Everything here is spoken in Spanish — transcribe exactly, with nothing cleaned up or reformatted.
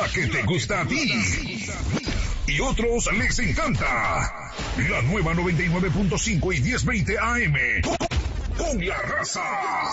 que te gusta a ti y otros les encanta. La nueva noventa y nueve punto cinco y diez veinte A M con La Raza.